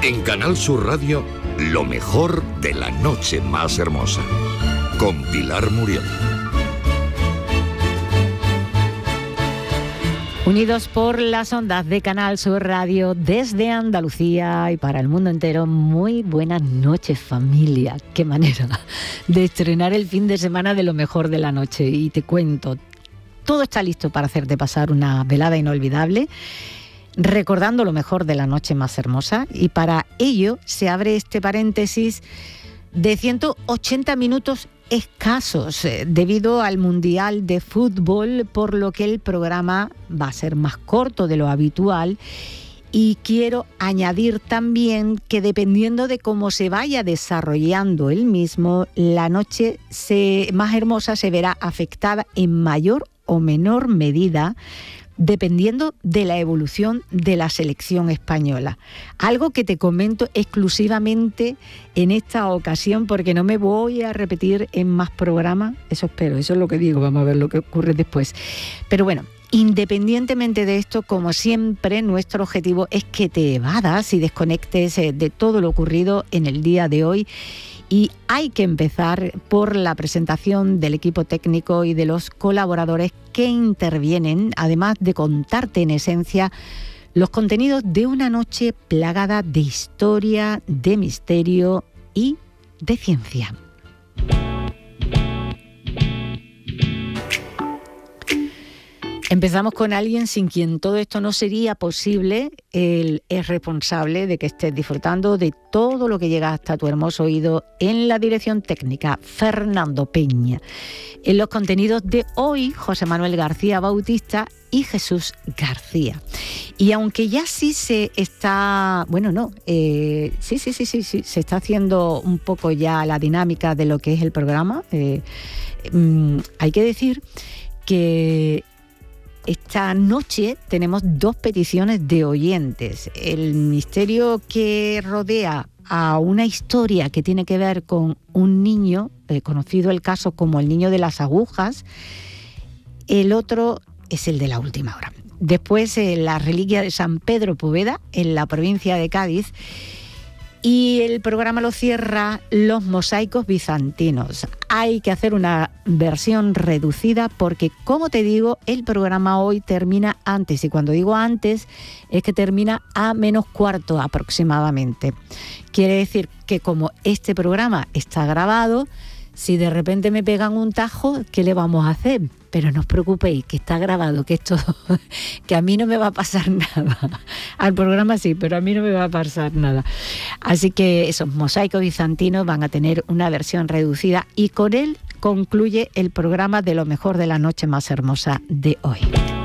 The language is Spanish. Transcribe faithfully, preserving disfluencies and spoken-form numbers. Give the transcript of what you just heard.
En Canal Sur Radio, lo mejor de la noche más hermosa. Con Pilar Muriel. Unidos por las ondas de Canal Sur Radio desde Andalucía y para el mundo entero, muy buenas noches, familia. Qué manera de estrenar el fin de semana de lo mejor de la noche. Y te cuento, todo está listo para hacerte pasar una velada inolvidable, recordando lo mejor de la noche más hermosa. Y para ello se abre este paréntesis de ciento ochenta minutos escasos eh, debido al Mundial de Fútbol, por lo que el programa va a ser más corto de lo habitual. Y quiero añadir también que dependiendo de cómo se vaya desarrollando el mismo, la noche se, más hermosa se verá afectada en mayor o menor medida dependiendo de la evolución de la selección española. Algo que te comento exclusivamente en esta ocasión, porque no me voy a repetir en más programas, eso espero, eso es lo que digo, vamos a ver lo que ocurre después. Pero bueno, independientemente de esto, como siempre, nuestro objetivo es que te evadas y desconectes de todo lo ocurrido en el día de hoy. Y hay que empezar por la presentación del equipo técnico y de los colaboradores que intervienen, además de contarte en esencia los contenidos de una noche plagada de historia, de misterio y de ciencia. Empezamos con alguien sin quien todo esto no sería posible. Él es responsable de que estés disfrutando de todo lo que llega hasta tu hermoso oído en la dirección técnica, Fernando Peña. En los contenidos de hoy, José Manuel García Bautista y Jesús García. Y aunque ya sí se está, bueno, no, eh, sí, sí, sí, sí, sí, se está haciendo un poco ya la dinámica de lo que es el programa, eh, mm, hay que decir que esta noche tenemos dos peticiones de oyentes. El misterio que rodea a una historia que tiene que ver con un niño, eh, conocido el caso como el niño de las agujas. El otro es el de la última hora. Después eh, la reliquia de San Pedro Poveda, en la provincia de Cádiz. Y el programa lo cierra los mosaicos bizantinos. Hay que hacer una versión reducida porque, como te digo, el programa hoy termina antes. Y cuando digo antes, es que termina a menos cuarto aproximadamente. Quiere decir que como este programa está grabado, si de repente me pegan un tajo, ¿qué le vamos a hacer? Pero no os preocupéis, que está grabado, que esto, que a mí no me va a pasar nada. Al programa sí, pero a mí no me va a pasar nada. Así que esos mosaicos bizantinos van a tener una versión reducida y con él concluye el programa de lo mejor de la noche más hermosa de hoy.